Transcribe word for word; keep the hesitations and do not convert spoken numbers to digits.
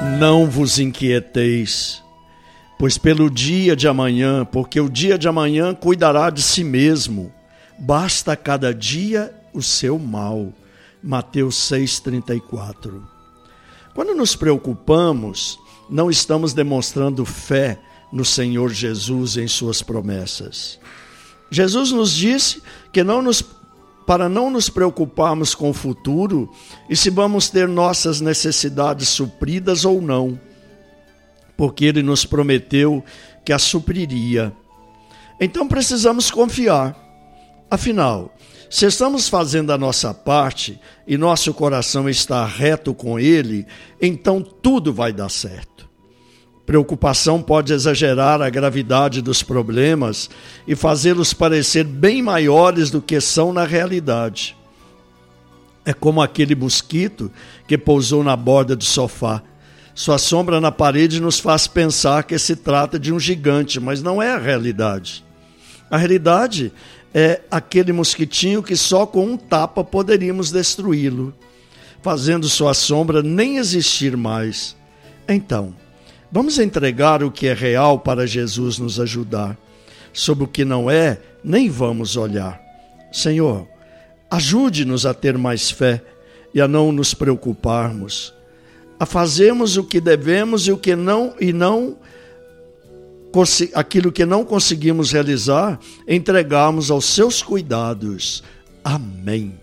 Não vos inquieteis, pois pelo dia de amanhã, porque o dia de amanhã cuidará de si mesmo. Basta a cada dia o seu mal. Mateus seis, trinta e quatro. Quando nos preocupamos, não estamos demonstrando fé no Senhor Jesus em suas promessas. Jesus nos disse que não nos, para não nos preocuparmos com o futuro e se vamos ter nossas necessidades supridas ou não, porque Ele nos prometeu que as supriria. Então precisamos confiar. Afinal, se estamos fazendo a nossa parte e nosso coração está reto com Ele, então tudo vai dar certo. Preocupação pode exagerar a gravidade dos problemas e fazê-los parecer bem maiores do que são na realidade. É como aquele mosquito que pousou na borda do sofá. Sua sombra na parede nos faz pensar que se trata de um gigante, mas não é a realidade. A realidade é aquele mosquitinho que só com um tapa poderíamos destruí-lo, fazendo sua sombra nem existir mais. Então, vamos entregar o que é real para Jesus nos ajudar. Sobre o que não é, nem vamos olhar. Senhor, ajude-nos a ter mais fé e a não nos preocuparmos, a fazermos o que devemos e o que não e não aquilo que não conseguimos realizar, entregarmos aos seus cuidados. Amém.